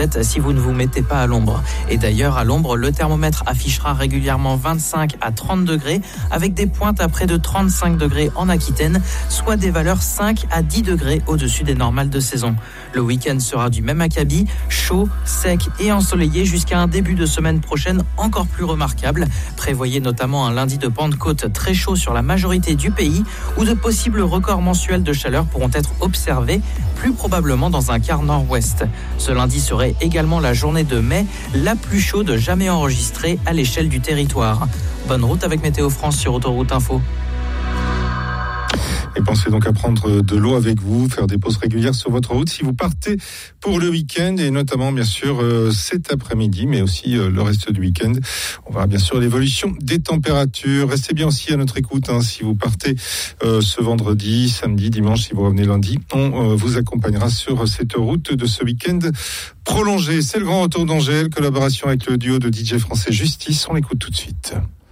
chaussettes si vous ne vous mettez pas à l'ombre. Et d'ailleurs, à l'ombre, le thermomètre affichera régulièrement 25 à 30 degrés, avec des pointes à près de 35 degrés en Aquitaine, soit des valeurs 5 à 10 degrés au-dessus des normales de saison. Le week-end sera du même acabit, chaud, sec et ensoleillé jusqu'à un début de semaine prochaine encore plus remarquable. Prévoyez notamment un lundi de Pentecôte très chaud sur la majorité du pays, où de possibles records mensuels de chaleur pourront être observés, plus probablement dans un quart nord-ouest. Ce lundi serait également la journée de mai, la plus chaude jamais enregistrée à l'échelle du territoire. Bonne route avec Météo France sur Autoroute Info. Et pensez donc à prendre de l'eau avec vous, faire des pauses régulières sur votre route si vous partez pour le week-end, et notamment bien sûr cet après-midi, mais aussi le reste du week-end. On verra bien sûr l'évolution des températures. Restez bien aussi à notre écoute si vous partez ce vendredi, samedi, dimanche, si vous revenez lundi. On vous accompagnera sur cette route de ce week-end prolongé. C'est le grand retour d'Angèle, collaboration avec le duo de DJ français Justice. On l'écoute tout de suite.